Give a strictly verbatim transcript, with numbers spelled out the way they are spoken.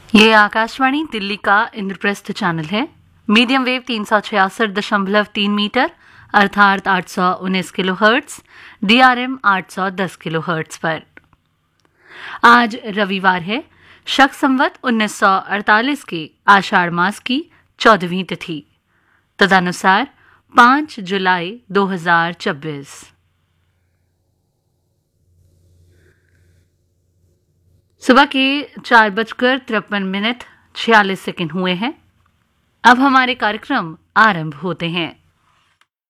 ये आकाशवाणी दिल्ली का इंद्रप्रस्थ चैनल है। मीडियम वेव तीन सौ छियासठ दशमलव तीन मीटर अर्थात आठ सौ उन्नीस किलो हर्ट्स, डीआरएम आठ सौ दस किलो हर्ट्स पर। आज रविवार है, शक संवत उन्नीस सौ अड़तालीस के आषाढ़ मास की चौदहवीं तिथि, तदनुसार पाँच जुलाई दो हजार चौबीस। सुबह के चार बजकर तिरपन मिनट छियालीस सेकंड हुए हैं। अब हमारे कार्यक्रम आरंभ होते हैं।